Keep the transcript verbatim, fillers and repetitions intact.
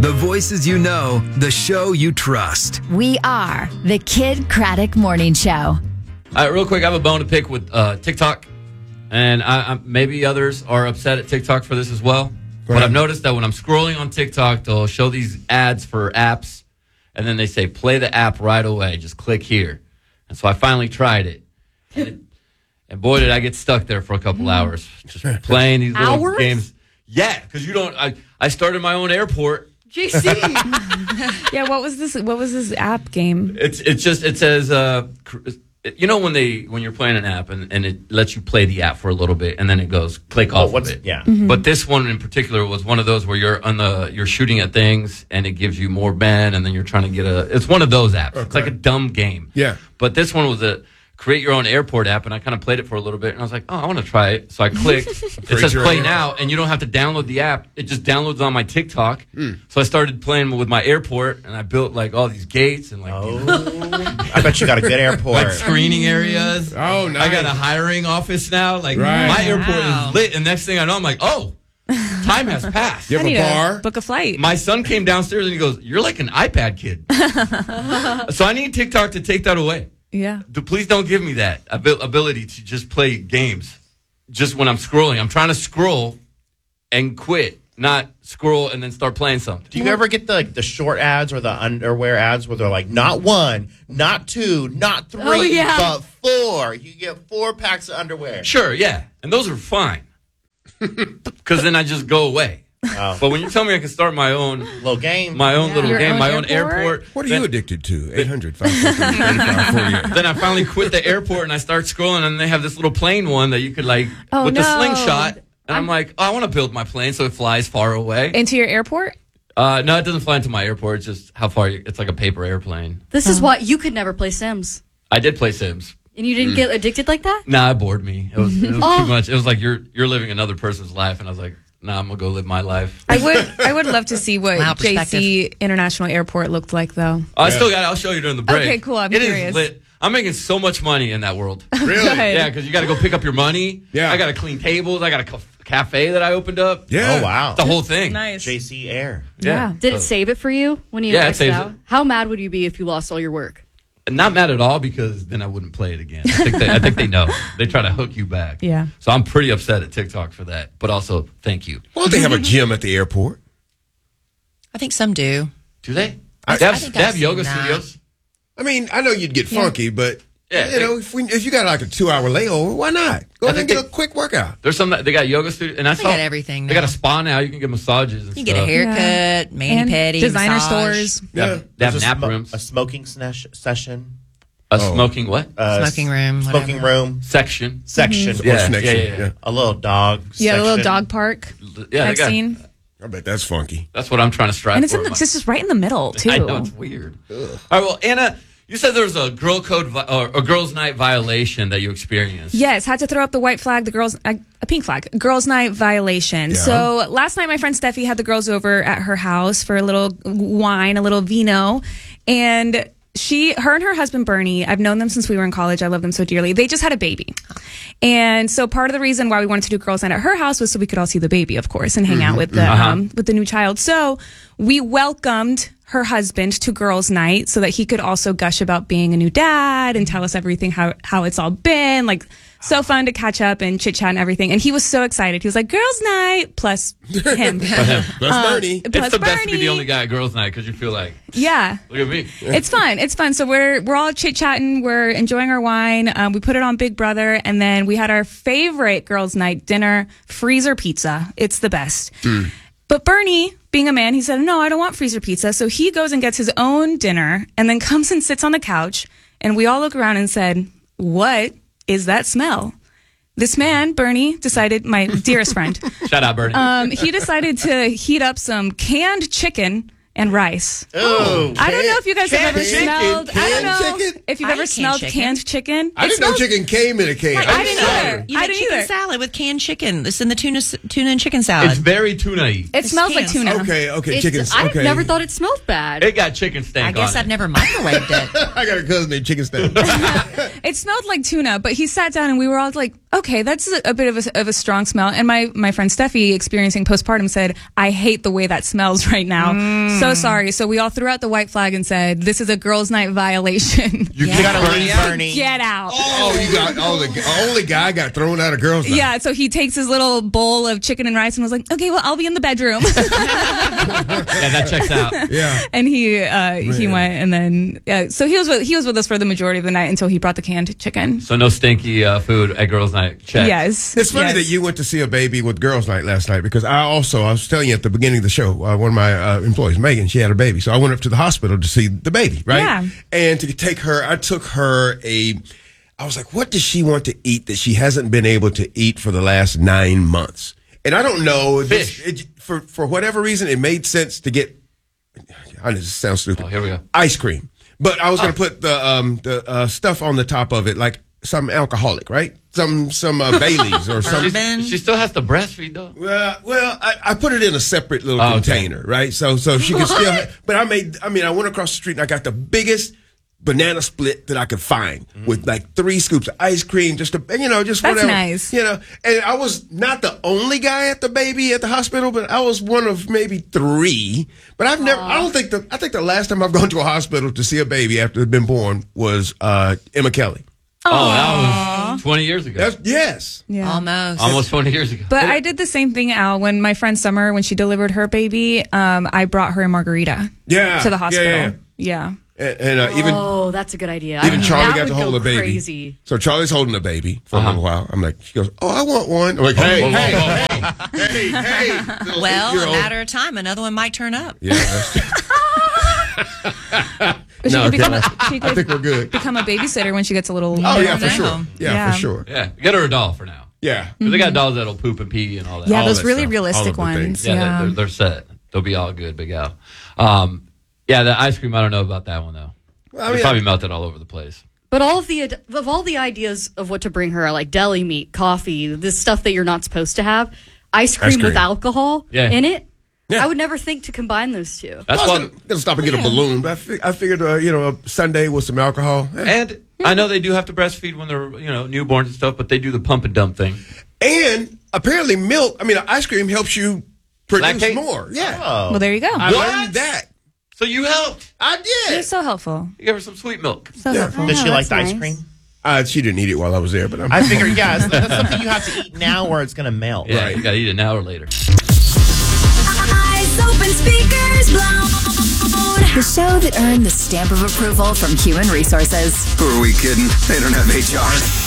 The voices you know, the show you trust. We are the Kid Craddock Morning Show. All right, real quick, I have a bone to pick with uh, TikTok. And I, I, maybe others are upset at TikTok for this as well. But I've noticed that when I'm scrolling on TikTok, they'll show these ads for apps. And then they say, play the app right away. Just click here. And so I finally tried it. And, it, and boy, did I get stuck there for a couple hours. Just playing these little Hours? games. Yeah, because you don't, I, I started my own airport. J C. Yeah, what was this? What was this app game? It's it's just, it says, uh, you know when they when you're playing an app and, and it lets you play the app for a little bit and then it goes click off what's, of it. Yeah. Mm-hmm. But this one in particular was one of those where you're on the you're shooting at things and it gives you more Ben and then you're trying to get a. It's one of those apps. Okay. It's like a dumb game. Yeah. But this one was a create your own airport app and I kind of played it for a little bit and I was like, oh, I want to try it. So I clicked. It says play now and you don't have to download the app. It just downloads on my TikTok. Mm. So I started playing with my airport and I built like all these gates and like. Oh. I bet you got a good airport. Like screening areas. Oh, nice. I got a hiring office now. Like Right. my airport Wow. is lit, and next thing I know, I'm like, oh, time has passed. You I have need a bar? to book a flight. My son came downstairs and he goes, "You're like an iPad kid." So I need TikTok to take that away. Yeah. D- Please don't give me that abil- ability to just play games. Just when I'm scrolling, I'm trying to scroll and quit, not scroll and then start playing something. Do you ever get the the short ads or the underwear ads where they're like, not one, not two, not three, Oh, yeah. but four? You get four packs of underwear. Sure, yeah, and those are fine because then I just go away. Oh. But when you tell me I can start my own, Little game. my own Yeah. little Your game, own my own airport? airport, What are then, you addicted to? eight hundred, five hundred, thirty-five, forty-eight. then I finally quit the airport and I start scrolling, and they have this little plane one that you could like Oh, with the no. slingshot. And I'm like, oh, I want to build my plane so it flies far away. Into your airport? Uh, no, it doesn't fly into my airport. It's just how far you, it's like a paper airplane. This is why you could never play Sims. I did play Sims. And you didn't get addicted like that? Nah, it bored me. It was, it was Oh. too much. It was like you're you're living another person's life, and I was like, nah, I'm gonna go live my life. I would I would love to see what Wow, J C International Airport looked like, though. I still got it. I'll show you during the break. Okay, cool. I'm It is curious. lit. I'm making so much money in that world. Really? Good. Yeah, because you got to go pick up your money. Yeah. I got to clean tables. I got a ca- cafe that I opened up. Yeah. Oh, wow. The whole thing. Nice. J C Air. Yeah. Did it So- save it for you when you Yeah, it maxed saves out? it. How mad would you be if you lost all your work? Not mad at all because then I wouldn't play it again. I think they, I think they know. They try to hook you back. Yeah. So I'm pretty upset at TikTok for that. But also, thank you. Why don't they have a gym at the airport? I think some do. Do they? I- they have, I think they I've have yoga seen that. studios. I mean, I know you'd get funky, but Yeah, you they- know, if, we, if you got like a two-hour layover, why not? Go I ahead and think get they- a quick workout. There's some that they got yoga studios, and I They saw got everything They got now. a spa now. You can get massages. And You get a stuff. haircut, mani And pedi, designer massage. stores. They have, they have There's a nap smo- rooms. A smoking snesh- session. A Oh. smoking what? Uh, Smoking room, Smoking whatever. room. Section. Section. Or Yeah, connection. yeah, yeah, yeah. A little dog Yeah, section. the little dog park Yeah, they I've got, seen. I bet that's funky. That's what I'm trying to strive And it's for. in the, my- this is right in the middle, too. I know, it's weird. All right, well, Anna, you said there was a girl code vi- or a girls' night violation that you experienced. Yes, had to throw up the white flag, the girls, uh, a pink flag, girls' night violation. Yeah. So last night, my friend Steffi had the girls over at her house for a little wine, a little vino, and she, her and her husband Bernie, I've known them since we were in college. I love them so dearly. They just had a baby, and so part of the reason why we wanted to do girls' night at her house was so we could all see the baby, of course, and hang out with the Uh-huh. um, with the new child. So we welcomed her husband to girls' night so that he could also gush about being a new dad and tell us everything how how it's all been. Like, so fun to catch up and chit chat and everything. And he was so excited. He was like, "Girls' night plus him, Plus Bernie. plus It's the best to be Bernie." the only guy at girls' night because you feel like, Yeah. look at me. It's fun. It's fun. So we're we're all chit chatting. We're enjoying our wine. Um, we put it on Big Brother, and then we had our favorite girls' night dinner: freezer pizza. It's the best. But Bernie, being a man, he said, "No, I don't want freezer pizza." So he goes and gets his own dinner, and then comes and sits on the couch. And we all look around and said, "What is that smell?" This man, Bernie, decided, my dearest friend, Shout out, Bernie. um, he decided to heat up some canned chicken and rice. Oh, I don't know if you guys have ever chicken, smelled. I don't canned know chicken? if you've I ever eat canned smelled chicken. canned chicken. I It didn't know smells- chicken came in a can. I didn't either. You I get didn't chicken either. salad with canned chicken. It's in the tuna tuna and chicken salad. It's very tuna-y. It smells like canned. tuna. Okay, okay, It's- chicken. I okay. never thought it smelled bad. It got chicken stank I guess on I've it. never microwaved it. I got a cousin named Chicken Stand. It smelled like tuna, but he sat down and we were all like, okay, that's a, a bit of a, of a strong smell. And my, my friend Steffi, experiencing postpartum, said, I hate the way that smells right now. Mm. So sorry. So we all threw out the white flag and said, this is a girls' night violation. You Yeah. You kicked gotta Bernie leave out? Bernie. Get out. Oh, you got oh the only guy got thrown out of girls' night. Yeah, so he takes his little bowl of chicken and rice and was like, okay, well, I'll be in the bedroom. Yeah, that checks out. Yeah. and he uh, he Man. went and then uh, so he was with, he was with us for the majority of the night until he brought the canned chicken. So no stinky uh, food at girls' night. Check. Yes. It's funny yes. that you went to see a baby with girls' night last night because I also, I was telling you at the beginning of the show, uh, one of my uh, employees, Megan, she had a baby. So I went up to the hospital to see the baby, right? Yeah. And to take her, I took her a, I was like, what does she want to eat that she hasn't been able to eat for the last nine months? And I don't know. This, Fish. it, for, for whatever reason, it made sense to get, I know this sounds stupid. Oh, here we go. Ice cream. But I was going to put the um, the uh, stuff on the top of it, like some alcoholic, right? Some some uh, Baileys or something. Bourbon. She still has to breastfeed though. Well, well, I, I put it in a separate little Oh, okay. container, right? So so she could still. But I made. I mean, I went across the street and I got the biggest banana split that I could find with like three scoops of ice cream, just to, you know, just That's whatever. nice. You know, and I was not the only guy at the baby at the hospital, but I was one of maybe three. But I've never. I don't think the. I think the last time I've gone to a hospital to see a baby after they've been born was uh, Emma Kelly. Oh, that was twenty years ago. That's yes. Yeah. Almost. Almost twenty years ago. But I did the same thing, Al, when my friend Summer, when she delivered her baby, um, I brought her a margarita Yeah. to the Yeah, hospital. yeah, Yeah. And, and uh, even Oh, that's a good idea. Even I- Charlie that got would to hold go a baby. Crazy. So Charlie's holding a baby for Uh-huh. a little while. I'm like, she goes, oh, I want one. I'm like, hey, whoa, whoa, hey, whoa, hey, hey, hey. Little Well, a eight-year-old. matter of time, another one might turn up. Yeah, that's true. But she No, could, become, okay, a, she I think we're could good. become a babysitter when she gets a little. Oh, yeah, for know. sure. Yeah, Yeah. for sure. Yeah, get her a doll for now. Yeah. 'Cause They got dolls that'll poop and pee and all that. Yeah, all those that really stuff. realistic All of the ones. things. Yeah, Yeah. They're, they're set. They'll be all good, Big Al. Um, yeah, the ice cream. I don't know about that one though. Well, I it mean, probably melted all over the place. But all of the ad- of all the ideas of what to bring her, like deli meat, coffee, this stuff that you're not supposed to have, ice cream, Ice cream. with alcohol Yeah. in it. Yeah. I would never think to combine those two. That's I was why. gonna, gonna stop and get a balloon, but I, fi- I figured, uh, you know, a Sunday with some alcohol. Eh. And I know they do have to breastfeed when they're you know newborns and stuff, but they do the pump and dump thing. And apparently milk, I mean, ice cream helps you produce Lactate? more. Yeah. Oh. Well, there you go. I What? learned that. So you helped. I You're did. so helpful. You gave her some sweet milk. So Yeah. helpful. Does she Oh, like that's the ice nice. cream? Uh, she didn't eat it while I was there, but I'm. I figured, yeah, it's- that's something you have to eat now or it's going to melt. Yeah, Right. you gotta eat it now or later. Eyes open, speakers blown. The show that earned the stamp of approval from Human Resources. Who are we kidding? They don't have H R.